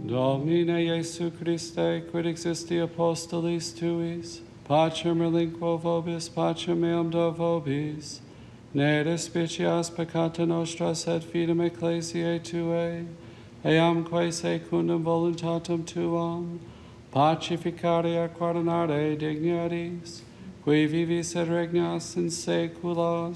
Domine Iesu Christe, quid existi apostolis tuis, pacem relinquo vobis, pacem meam do vobis, ne despicias peccata nostra, sed fidem ecclesiae tuae, eamque secundum voluntatem tuam, pacificare et guardare dignitas, qui vivis et regnas in saecula